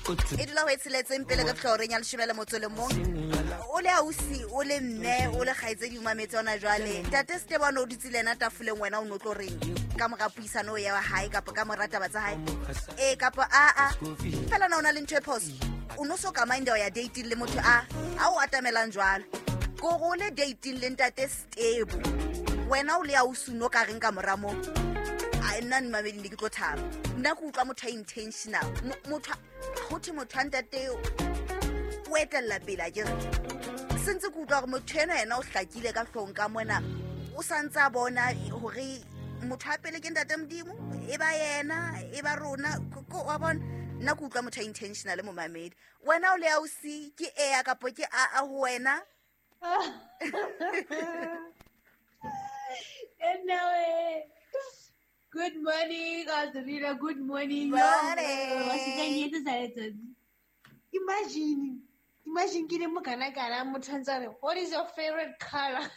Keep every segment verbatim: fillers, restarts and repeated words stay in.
e dula go etseletseng pele ka tlhoreng ya leshome le motso le mong o le ausi o le mme o le gaetse di umametse ona jwale tate Stebano o dutse lena tafoleng wena o no tlo reng ka mora puisano ya wa hae kapa ka mora taba tsa hae e kapa a a fela na ona le ntwe phoso o no so ka mind ya dating le motho a a o atamelang jwalo go go le dating le ntate Stebo wena o le ausi no ka reng ka mora mo a nna ni mamedi ndi tlo thaba nna go utlwa motho intentional motho go thi motho ntate o etella pela ke sentse go utlwa go motho ena ena o hlakile ka hlong ka mona o santsa bona hore motho a pele ke ntate Modimo e ba yena e ba rona go wa bona nna go utlwa motho intentional mo mamedi wena o le ausi ke e ya kapo ke a a ho wena Anyway, good morning, Azrina. Good morning. Morning. Imagine, imagine getting mukana kana mutanzare. What is your favorite color?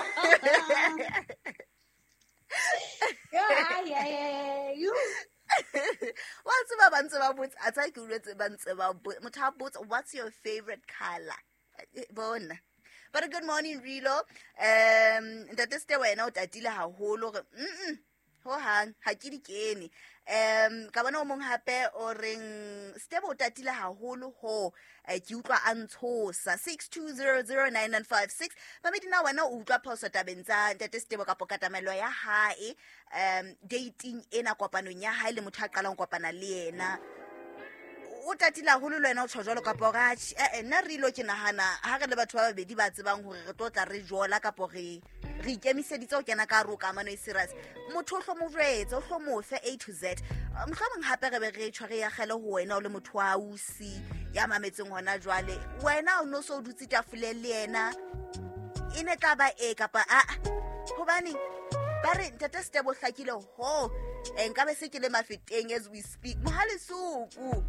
Yeah, yeah, yeah. You. What's about Bantsaba boots? I take you to Bantsaba boots. What's your favorite color? Bon. But good morning, Rilo. Um, that is the way now that deal how holo. Mm. Ho hang ha ke di kene um ka bona o mong hape o reng Stebo tatile haholo ho ke utlwa a ntshosa six two zero zero nine nine five six ba me dina wena o utlwa phoso tabeng tsa ntate Stebo ka pokatamelo ya hae um dating ena kopanong ya hae le motho a qalang kopana le yena o tatile haholo le wena o tshojolo ka pogatshi eh nna re ilo ke nahana ha re le batho ba babedi ba tsebang hore re tlotla re jola ka pore re ikemiseditse o kena ka ro ka mano e serious motho o hlomojetse o hlomofe A to Z mohlomong hape re be re tshware ya gele ho wena o le motho wa ausi ya mametseng hona jwale wena o no so dutse tafole le yena ine tla ba e kapa a hobane ba re ntate Stebo hlakile ho enka be se ke le mafeteng as we speak mohale suku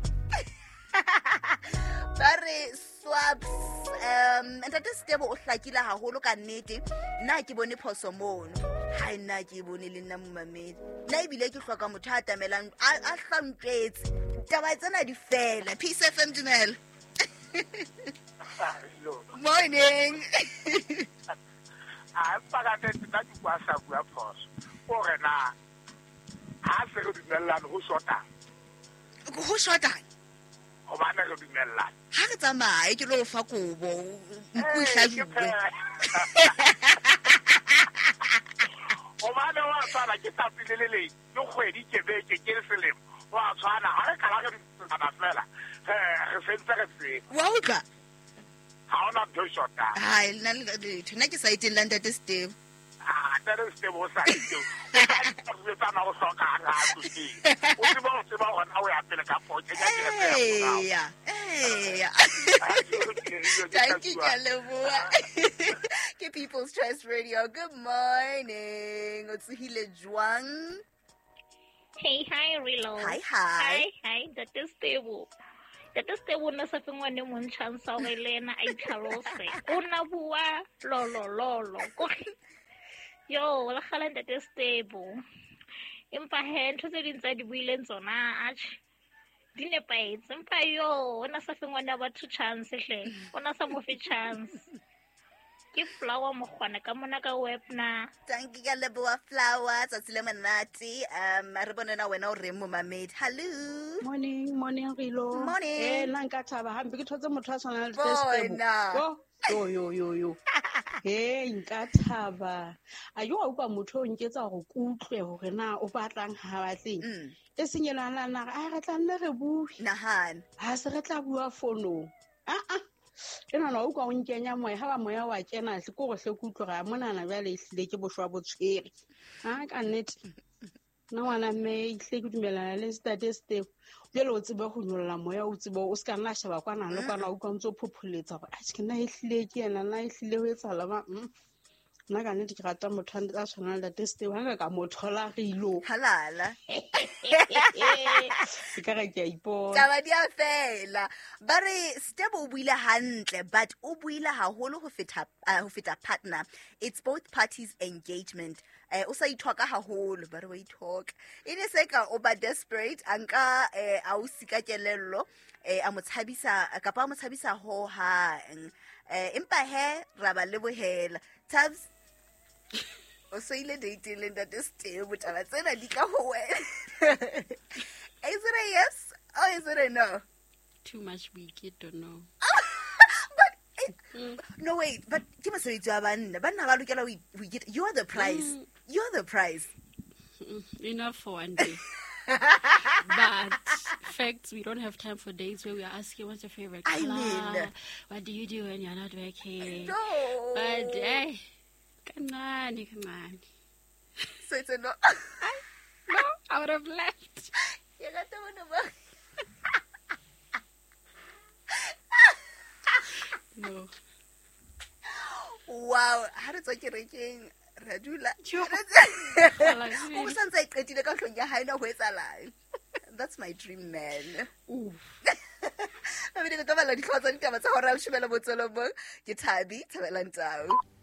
bare swaps um ntate Stebo o hlakile haholo ka nnete nna ke bone phoso mono ha nna ke bone le nna mmamedi nna ibile ke hloka motho a tamelang a hlantletse taba tsena di fela Peace F M dumela morning a paga te tla di kwa sa bua phoso o rena ha se re dumellana ho shota go shota o bana re dumellana ha re tsamaye ke lo fa kobo nku ihlajwe o bana wa tsana ke tapile le le kgwedi ke be ke ke selemo wa tsana ha re kala re tsana fela re sentse re tse wa utlwa ha ona do shota ha nna le thina ke sa iteng la ntate Stebo ah tare Stebo sa itse o tsana o soka nga tsuti o tseba o tseba ona o ya pele ka poche ya ke re ya eh thank you Kaleboa ke People's Choice Radio good morning o tsihile jwang Hey, hi, Rilo. Hi, hi. Hi, hi, that is Stebo. That is Stebo na sa fengwa ni mon chance o Elena ai tlhalose. Una bua lolo lolo. Yo, la khala that is Stebo. Empa he ntho tse dintsa di buileng tsona ach. Di ne paetse. Empa yo, ona sa fengwa na batho chance hle. Ona sa mo fe chance. Ke flower mo khwana ka mona ka web na thank you Kaleboa flower tsatsile manati um re bonena wena o re mo mamedi hello morning morning Rilo morning eh nna nka thaba hampe ke thotse motho a tshwana le Stebo yo yo yo yo he nka thaba a yo utlwa motho o nketsa go kutlwe hore na o batlang ha batleng e senyelana na a re tla nne re bue nahana ha se re tla bua fono a a ena na o kwa o nkenya moya ha ba moya wa kena se go hle kutlwa ga mona na bale ihlile ke boshwa botshwere ha ka nnete na wana me ihle ke dumelana le state Stebo bjelo o tsebe go nyolla moya o tsebe o ska nna sheba kwana le kwana o kwa ntse phopholetsa gore a ke na ihlile ke ena na ihlile ho etsa lama nna ka nnete ke rata motho a tshwana le state Stebo ha ka mo thola Rilo halala ka ga ke a ipona taba dia fela ba re Stebo o buile hantle but o buile haholo ho feta ho feta partner it's both parties engagement eh o sa ithoka haholo ba re wa ithoka e ne se ka o ba desperate anka eh a o sika kelello eh a motshabisa ka pa motshabisa ho ha eh empa he ra ba lebohela Tabs o so ile dating le that is still but I tsena di ka ho wena is it a yes or is it a no? Too much we get don't know. But it, mm. no wait, but give us a banna banna ba lokela we get you're the prize. Mm. You're the prize. Mm. Enough for one day. But facts, we don't have time for days where we are asking what's your favorite color. I mean, what do you do when you're not working? No. But eh, come on, come on. So it's a no. No, I would have left. You got the one about. No. Wow, how did I get again? Radula. That's my dream, man. Ooh. I mean, I'm going to go to the house and come to the house.